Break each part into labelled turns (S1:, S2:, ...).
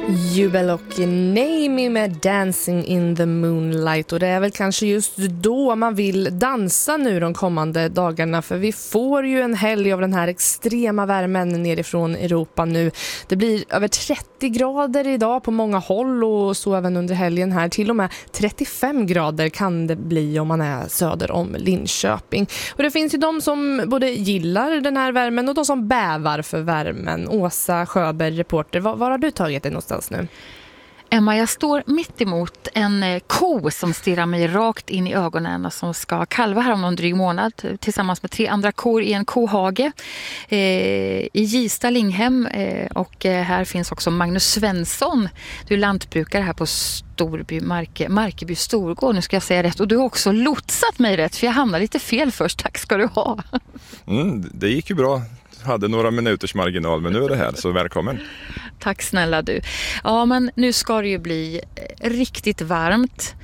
S1: Jubel och Naomi med Dancing in the Moonlight, och det är väl kanske just då man vill dansa nu de kommande dagarna, för vi får ju en helg av den här extrema värmen nerifrån Europa nu. Det blir över 30 grader idag på många håll, och så även under helgen här. Till och med 35 grader kan det bli om man är söder om Linköping. Och det finns ju de som både gillar den här värmen och de som bävar för värmen. Åsa Sjöberg, reporter, var har du tagit dig någonstans nu?
S2: Emma, jag står mitt emot en ko som stirrar mig rakt in i ögonen och som ska kalva här om någon dryg månad tillsammans med 3 andra kor i en kohage i Gista Linghem. Och här finns också Magnus Svensson. Du är lantbrukare här på Markeby Storgård. Nu ska jag säga rätt. Och du har också lotsat mig rätt, för jag hamnade lite fel först. Tack ska du ha.
S3: Det gick ju bra. Hade några minuters marginal, men nu är det här, så välkommen.
S2: Tack snälla du. Ja, men nu ska det ju bli riktigt varmt.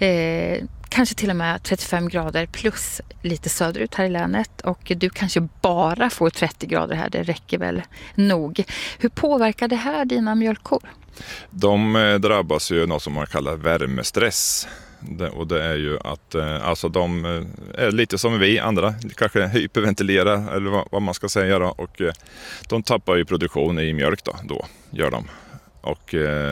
S2: Kanske till och med 35 grader plus lite söderut här i länet. Och du kanske bara får 30 grader här, det räcker väl nog. Hur påverkar det här dina mjölkkor?
S3: De drabbas ju något som man kallar värmestress. Och det är ju att alltså de är lite som vi andra, kanske hyperventilera eller vad man ska säga då, och de tappar ju produktion i mjölk då gör de. Och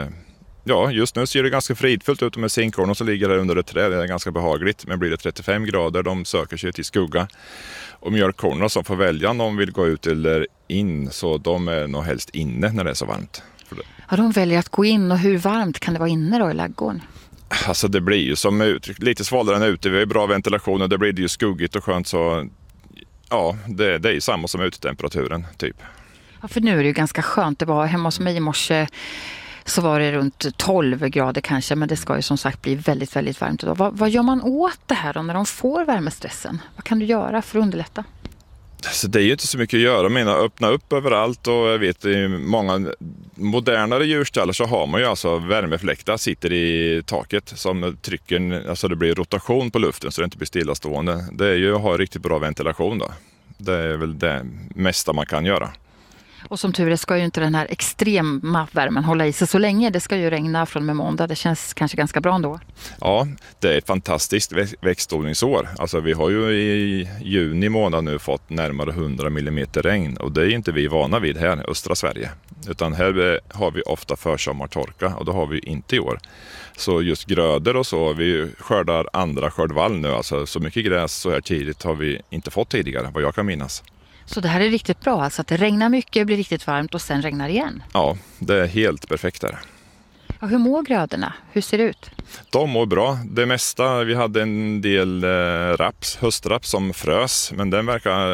S3: ja, just nu ser det ganska fridfullt ut med zinkorna som ligger där under ett träd. Det är ganska behagligt, men blir det 35 grader, de söker sig till skugga. Och mjölkkorna som får välja om de vill gå ut eller in, så de är nog helst inne när det är så varmt.
S2: Ja, de väljer att gå in, och hur varmt kan det vara inne då i ladugården?
S3: Alltså det blir ju som uttryck, lite svalare än ute. Vi har ju bra ventilation och det blir ju skuggigt och skönt, så ja, det är ju samma som utetemperaturen typ.
S2: Ja, för nu är det ju ganska skönt. Det var hemma hos mig i morse så var det runt 12 grader kanske, men det ska ju som sagt bli väldigt, väldigt varmt idag. Vad gör man åt det här då när de får värmestressen? Vad kan du göra för att underlätta?
S3: Så det är ju inte så mycket att göra, öppna upp överallt, och jag vet i många modernare djurstallar så har man ju alltså värmefläktar sitter i taket som trycker, alltså det blir rotation på luften så det inte blir stillastående. Det är ju att ha riktigt bra ventilation då. Det är väl det mesta man kan göra.
S2: Och som tur är ska ju inte den här extrema värmen hålla i sig så länge. Det ska ju regna från med måndag. Det känns kanske ganska bra ändå.
S3: Ja, det är ett fantastiskt växtodlingsår. Alltså vi har ju i juni månad nu fått närmare 100 mm regn. Och det är inte vi vana vid här i östra Sverige. Utan här har vi ofta försommartorka, och det har vi inte i år. Så just grödor och så, vi skördar andra skördvall nu. Alltså så mycket gräs så här tidigt har vi inte fått tidigare, vad jag kan minnas.
S2: Så det här är riktigt bra, alltså att det regnar mycket, blir riktigt varmt och sen regnar igen?
S3: Ja, det är helt perfekt där.
S2: Ja, hur mår grödorna? Hur ser det ut?
S3: De mår bra. Det mesta, vi hade en del höstraps som frös, men den verkar